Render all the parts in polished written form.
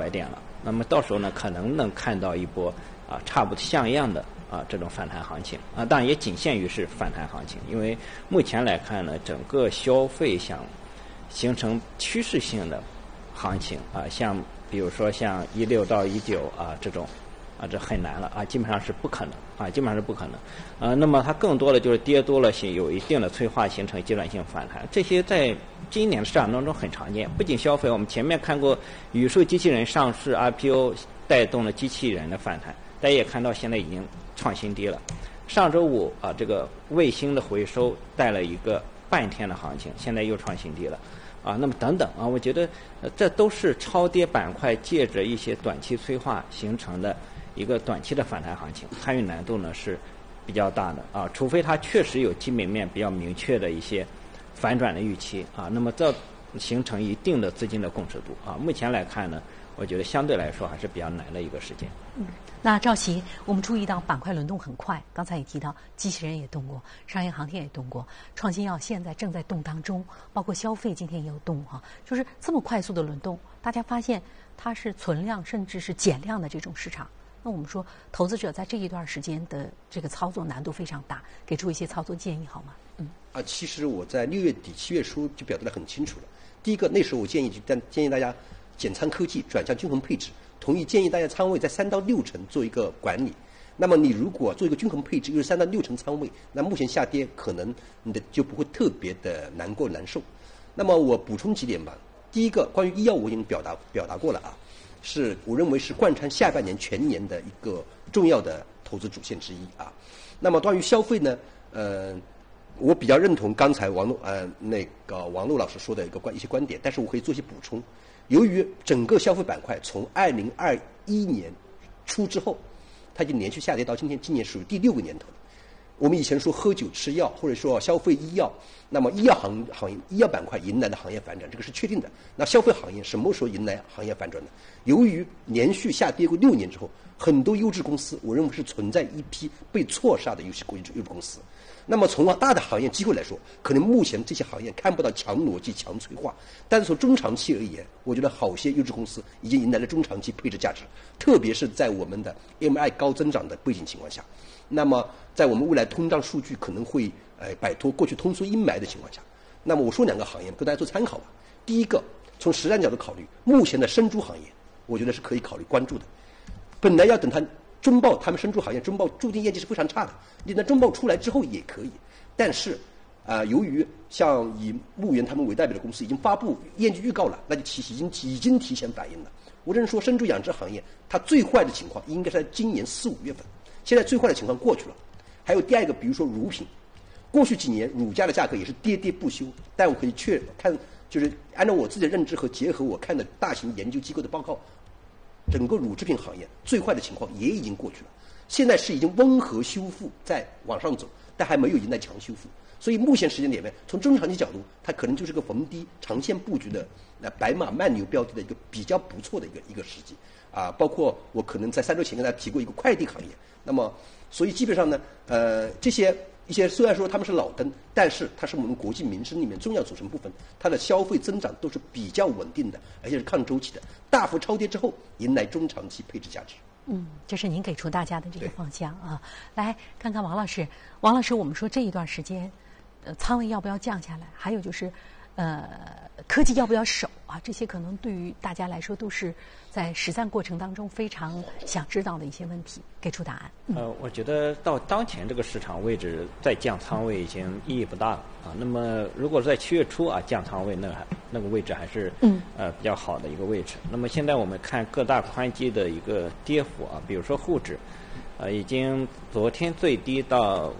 拐点了。那么到时候呢，可能能看到一波差不多像样的这种反弹行情当然也仅限于是反弹行情，因为目前来看呢，整个消费想形成趋势性的行情像比如说像16到19这种这很难了基本上是不可能基本上是不可能那么它更多的就是跌多了有一定的催化，形成阶段性反弹，这些在今年的市场当中很常见。不仅消费，我们前面看过宇宙机器人上市 IPO 带动了机器人的反弹，大家也看到现在已经创新低了。上周五这个卫星的回收带了一个半天的行情，现在又创新低了那么等等我觉得这都是超跌板块借着一些短期催化形成的一个短期的反弹行情，参与难度呢是比较大的除非它确实有基本面比较明确的一些反转的预期那么这形成一定的资金的共识度目前来看呢，我觉得相对来说还是比较难的一个时间。 那赵琦，我们注意到板块轮动很快，刚才也提到机器人也动过，商业航天也动过，创新药现在正在动当中，包括消费今天也有动就是这么快速的轮动，大家发现它是存量甚至是减量的这种市场。那我们说投资者在这一段时间的这个操作难度非常大，给出一些操作建议好吗？ 其实我在6月底7月初就表达得很清楚了。第一个，那时候我建议大家减仓科技，转向均衡配置，同意建议大家仓位在3到6成做一个管理。那么你如果做一个均衡配置，又是3到6成仓位，那目前下跌可能你的就不会特别的难受。那么我补充几点吧。第一个，关于医药我已经表达过了是我认为是贯穿下半年全年的一个重要的投资主线之一那么关于消费呢，我比较认同刚才王璐老师说的一些观点，但是我可以做一些补充。由于整个消费板块从2021年初之后，它已经连续下跌到今年属于第6个年头了。我们以前说喝酒吃药，或者说消费医药，那么医药行业医药板块迎来的行业反转，这个是确定的。那消费行业什么时候迎来行业反转呢？由于连续下跌过6年之后，很多优质公司，我认为是存在一批被错杀的优质公司。那么从大的行业机会来说，可能目前这些行业看不到强逻辑、强催化，但是从中长期而言，我觉得好些优质公司已经迎来了中长期配置价值，特别是在我们的 MI 高增长的背景情况下。那么在我们未来通胀数据可能会摆脱过去通缩阴霾的情况下，那么我说2个行业给大家做参考吧。第一个，从实战角度考虑，目前的生猪行业，我觉得是可以考虑关注的。本来要等它中报，他们生猪行业中报注定业绩是非常差的，你等中报出来之后也可以。但是由于像以牧原他们为代表的公司已经发布业绩预告了，那就已经提前反映了。我只能说，生猪养殖行业它最坏的情况应该是在今年4、5月份。现在最坏的情况过去了。还有第二个，比如说乳品，过去几年乳价的价格也是跌跌不休，但我可以看，就是按照我自己的认知和结合我看的大型研究机构的报告，整个乳制品行业最坏的情况也已经过去了，现在是已经温和修复在往上走，但还没有迎来强修复。所以目前时间点呢，从中长期角度，它可能就是个逢低长线布局的白马慢牛标的一个比较不错的一个时机包括我可能在3周前跟大家提过一个快递行业。那么所以基本上呢这些一些虽然说他们是老灯，但是它是我们国计民生里面重要组成部分，它的消费增长都是比较稳定的，而且是抗周期的，大幅超跌之后迎来中长期配置价值。 这是您给出大家的这个方向来看看王老师，我们说这一段时间仓位要不要降下来，还有就是科技要不要守这些可能对于大家来说都是在实战过程当中非常想知道的一些问题，给出答案。 我觉得到当前这个市场位置再降仓位已经意义不大了那么如果在7月初降仓位，那个位置还是比较好的一个位置。那么现在我们看各大宽基的一个跌幅比如说沪指已经昨天最低到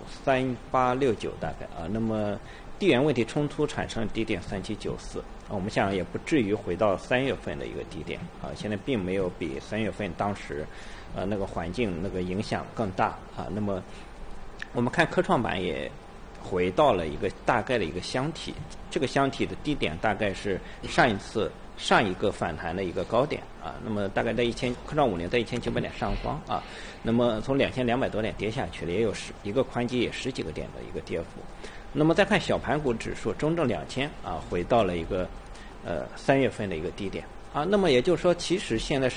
3869大概那么地缘问题冲突产生的低点3794我们想也不至于回到3月份的一个低点现在并没有比3月份当时那个环境那个影响更大那么我们看科创板也回到了一个大概的一个箱体，这个箱体的低点大概是上一个反弹的一个高点那么大概在科创50在1900点上方那么从2200多点跌下去了，也有一个宽基也10几个点的一个跌幅。那么再看小盘股指数中证2000回到了一个3月份的一个低点那么也就是说，其实现在